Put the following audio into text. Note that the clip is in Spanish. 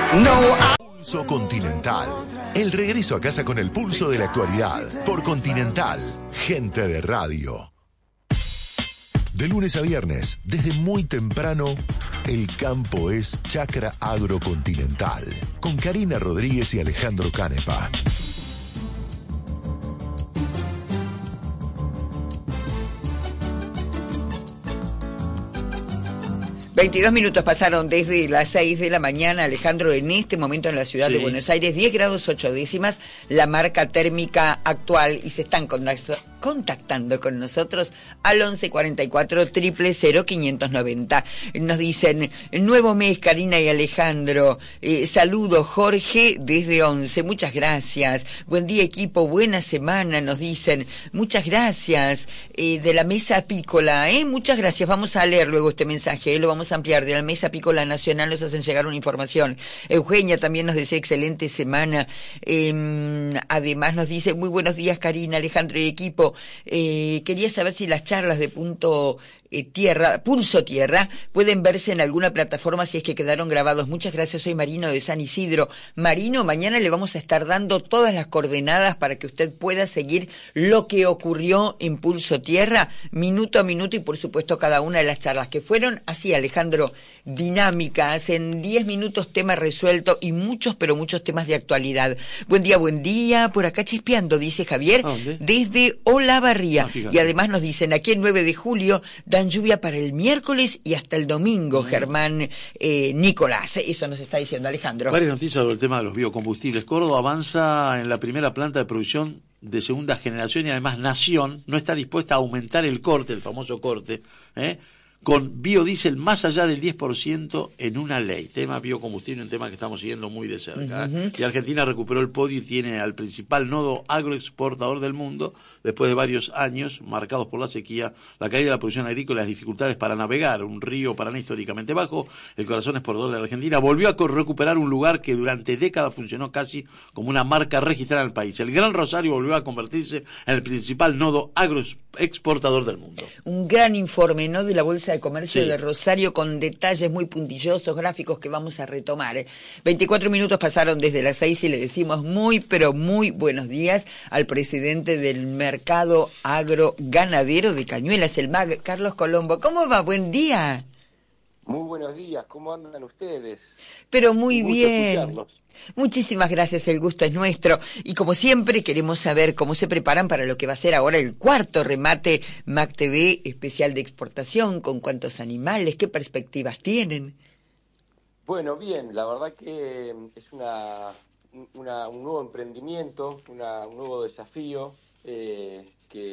Pulso Continental. El regreso a casa con el pulso de la actualidad. Por Continental, gente de radio. De lunes a viernes, desde muy temprano, el campo es Chacra Agrocontinental. Con Karina Rodríguez y Alejandro Canepa. ...22 pasaron desde las 6 de la mañana, Alejandro, en este momento en la ciudad de Buenos Aires, 10 grados 8 décimas, la marca térmica actual, y se están contactando con nosotros al 1144 000 590. Nos dicen, nuevo mes, Karina y Alejandro, saludo Jorge desde 11, muchas gracias, buen día equipo, buena semana, nos dicen, muchas gracias, de la mesa apícola, muchas gracias, vamos a leer luego este mensaje, lo vamos a ampliar, de la mesa apícola nacional nos hacen llegar una información. Eugenia también nos desea excelente semana, además nos dice, muy buenos días Karina, Alejandro y equipo, quería saber si las charlas de Pulso Tierra pueden verse en alguna plataforma si es que quedaron grabados. Muchas gracias, soy Marino de San Isidro. Marino, mañana le vamos a estar dando todas las coordenadas para que usted pueda seguir lo que ocurrió en Pulso Tierra, minuto a minuto, y por supuesto cada una de las charlas que fueron así, Alejandro, dinámicas, en 10 minutos tema resuelto y muchos, pero muchos temas de actualidad. Buen día, por acá chispeando, dice Javier, desde Olavarría. Y además nos dicen, aquí el 9 de julio, dan lluvia para el miércoles y hasta el domingo, Germán Nicolás. Eso nos está diciendo Alejandro. Varias noticias sobre el tema de los biocombustibles. Córdoba avanza en la primera planta de producción de segunda generación y además Nación no está dispuesta a aumentar el corte, el famoso corte, con biodiesel más allá del 10% en una ley. Tema biocombustible, un tema que estamos siguiendo muy de cerca. Y Argentina recuperó el podio y tiene al principal nodo agroexportador del mundo, después de varios años marcados por la sequía, la caída de la producción agrícola y las dificultades para navegar un río Paraná históricamente bajo. El corazón exportador de la Argentina volvió a recuperar un lugar que durante décadas funcionó casi como una marca registrada en el país. El Gran Rosario volvió a convertirse en el principal nodo agroexportador del mundo. Un gran informe, ¿no?, de la Bolsa de Comercio de Rosario, con detalles muy puntillosos, gráficos que vamos a retomar. 24 minutos pasaron desde las 6 y le decimos muy, pero muy buenos días al presidente del Mercado Agroganadero de Cañuelas, el MAG, Carlos Colombo. ¿Cómo va? Buen día. Muy buenos días, ¿cómo andan ustedes? Pero muy bien. Muchísimas gracias, el gusto es nuestro. Y como siempre queremos saber cómo se preparan para lo que va a ser ahora el cuarto remate MAG TV especial de exportación, con cuántos animales, qué perspectivas tienen. Bueno, bien, la verdad que es un nuevo emprendimiento, un nuevo desafío,